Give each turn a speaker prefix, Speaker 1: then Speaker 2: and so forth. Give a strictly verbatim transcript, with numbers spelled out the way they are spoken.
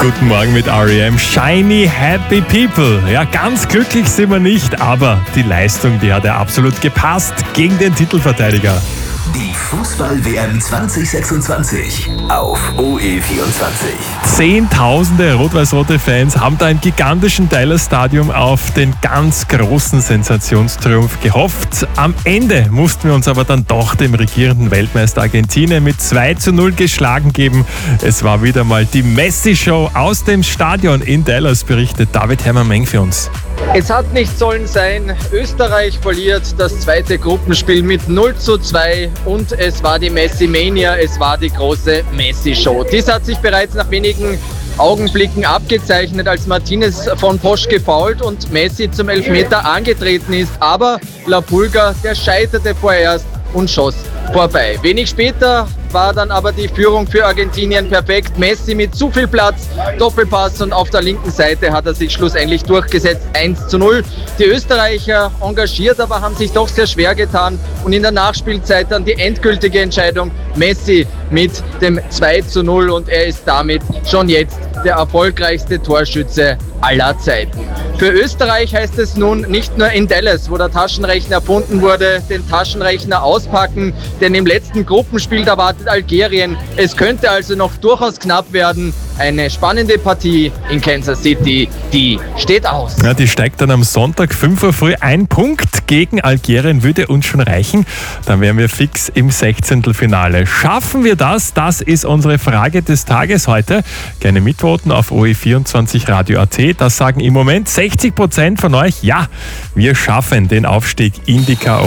Speaker 1: Guten Morgen mit R E M. Shiny Happy People. Ja, ganz glücklich sind wir nicht, aber die Leistung, die hat ja absolut gepasst gegen den Titelverteidiger.
Speaker 2: Die Fußball-W M zwanzig sechsundzwanzig auf O E vierundzwanzig.
Speaker 1: Zehntausende rot-weiß-rote Fans haben da im gigantischen Tyler Stadium auf den ganz großen Sensationstriumph gehofft. Am Ende mussten wir uns aber dann doch dem regierenden Weltmeister Argentinien mit zwei zu null geschlagen geben. Es war wieder mal die Messi-Show aus dem Stadion in Dallas, berichtet David Hermann-Meng für uns.
Speaker 3: Es hat nicht sollen sein. Österreich verliert das zweite Gruppenspiel mit null zu zwei und es war die Messi-Mania, es war die große Messi-Show. Dies hat sich bereits nach wenigen Augenblicken abgezeichnet, als Martinez von Posch gefoult und Messi zum Elfmeter angetreten ist. Aber La Pulga, der scheiterte vorerst und schoss vorbei. Wenig später war dann aber die Führung für Argentinien perfekt. Messi mit zu viel Platz, Doppelpass und auf der linken Seite hat er sich schlussendlich durchgesetzt. eins zu null. Die Österreicher engagiert, aber haben sich doch sehr schwer getan. Und in der Nachspielzeit dann die endgültige Entscheidung. Messi mit dem zwei zu null und er ist damit schon jetzt der erfolgreichste Torschütze aller Zeiten. Für Österreich heißt es nun nicht nur in Dallas, wo der Taschenrechner erfunden wurde, den Taschenrechner auspacken, denn im letzten Gruppenspiel da wartet Algerien. Es könnte also noch durchaus knapp werden. Eine spannende Partie in Kansas City, die steht aus.
Speaker 1: Ja, die steigt dann am Sonntag fünf Uhr früh. Ein Punkt gegen Algerien würde uns schon reichen. Dann wären wir fix im Sechzehntelfinale. Schaffen wir das? Das ist unsere Frage des Tages heute. Gerne mitvoten auf O E vierundzwanzig Radio Punkt A T. Das sagen im Moment sechzig Prozent von euch. Ja, wir schaffen den Aufstieg in die K O